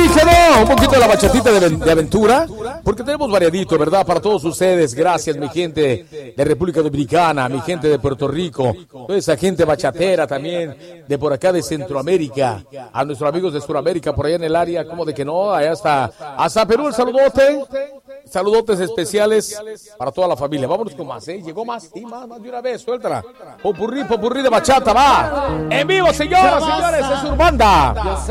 oxígeno, un poquito de la bachatita de aventura, porque tenemos variadito, ¿verdad? Para todos ustedes, gracias mi gente de República Dominicana, mi gente de Puerto Rico, toda esa gente bachatera también, de por acá de Centroamérica, a nuestros amigos de Sudamérica, por allá en el área, como de que no, allá hasta Perú, el saludote, saludotes especiales para toda la familia. Vámonos con más, llegó más, y más de una vez, suéltala. Popurrí de bachata, va, en vivo, señoras, señores, es Urbanda.